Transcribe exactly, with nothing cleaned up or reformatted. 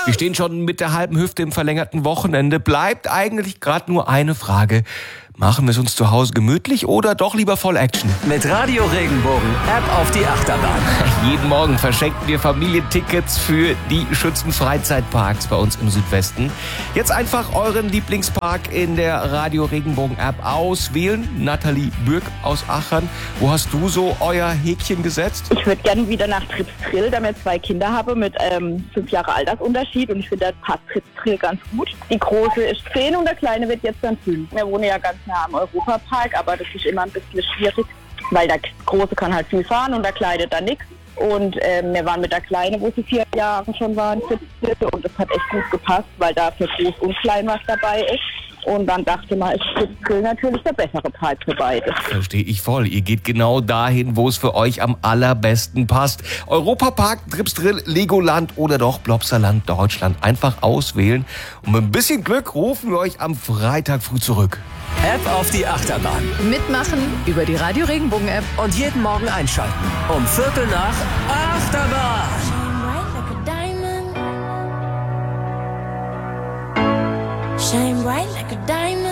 Wir stehen schon mit der halben Hüfte im verlängerten Wochenende. Bleibt eigentlich gerade nur eine Frage. Machen wir es uns zu Hause gemütlich oder doch lieber voll Action? Mit Radio Regenbogen Ab auf die Achterbahn. Jeden Morgen verschenken wir Familientickets für die Schützen-Freizeitparks bei uns im Südwesten. Jetzt einfach euren Lieblingspark in der Radio Regenbogen App auswählen. Nathalie Bürg aus Aachen, wo hast du so euer Häkchen gesetzt? Ich würde gerne wieder nach Trips Drill, da wir zwei Kinder habe mit ähm, fünf Jahre Altersunterschied und ich finde, da passt Trips Drill ganz gut. Die Große ist zehn und der Kleine wird jetzt dann fünf. Wir wohnen ja ganz nah am Europapark, aber das ist immer ein bisschen schwierig, weil der Große kann halt viel fahren und der Kleine dann nichts. Und ähm, wir waren mit der Kleinen, wo sie vier Jahre schon waren, und das hat echt gut gepasst, weil da für Groß und Klein was dabei ist. Und dann dachte man, ist Trips Drill natürlich der bessere Park für beide. Verstehe ich voll. Ihr geht genau dahin, wo es für euch am allerbesten passt. Europapark, Trips Drill, Legoland oder doch Blobsterland Deutschland. Einfach auswählen. Und mit ein bisschen Glück rufen wir euch am Freitag früh zurück. Ab auf die Achterbahn. Mitmachen über die Radio Regenbogen App. Und jeden Morgen einschalten. Um Viertel nach Achterbahn. Shine bright like a diamond.